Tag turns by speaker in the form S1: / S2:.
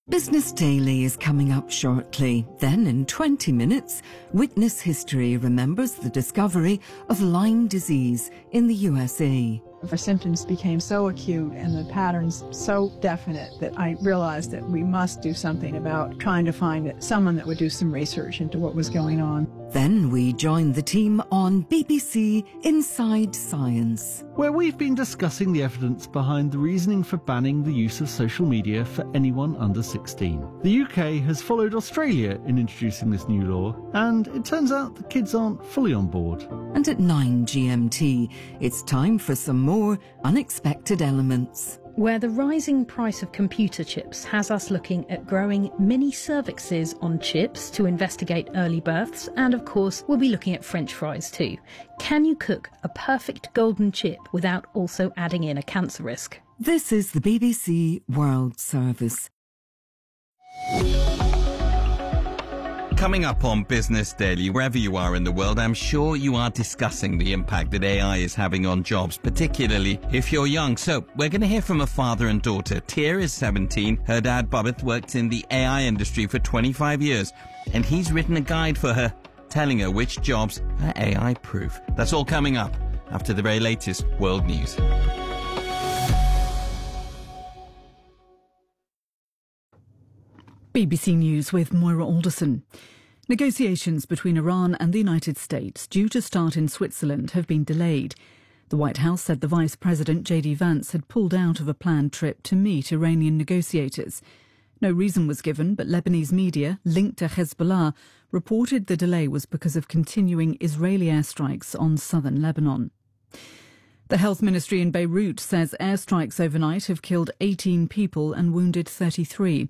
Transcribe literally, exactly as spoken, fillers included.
S1: Business Daily is coming up shortly. Then in twenty minutes, Witness History remembers the discovery of Lyme disease in the U S A.
S2: The symptoms became so acute and the patterns so definite that I realized that we must do something about trying to find someone that would do some research into what was going on.
S1: Then we join the team on B B C Inside Science,
S3: where we've been discussing the evidence behind the reasoning for banning the use of social media for anyone under sixteen. The U K has followed Australia in introducing this new law, and it turns out the kids aren't fully on board.
S1: And at nine G M T, it's time for some more unexpected elements,
S4: where the rising price of computer chips has us looking at growing mini cervixes on chips to investigate early births, and of course we'll be looking at French fries too. Can you cook a perfect golden chip without also adding in a cancer risk?
S1: This is the B B C World Service.
S5: Coming up on Business Daily, wherever you are in the world, I'm sure you are discussing the impact that A I is having on jobs, particularly if you're young. So we're going to hear from a father and daughter. Tia is seventeen. Her dad, Babith, worked in the A I industry for twenty-five years, and he's written a guide for her, telling her which jobs are A I-proof. That's all coming up after the very latest world news.
S6: B B C News with Moira Alderson. Negotiations between Iran and the United States, due to start in Switzerland, have been delayed. The White House said the Vice President, J D Vance, had pulled out of a planned trip to meet Iranian negotiators. No reason was given, but Lebanese media, linked to Hezbollah, reported the delay was because of continuing Israeli airstrikes on southern Lebanon. The Health Ministry in Beirut says airstrikes overnight have killed eighteen people and wounded thirty-three.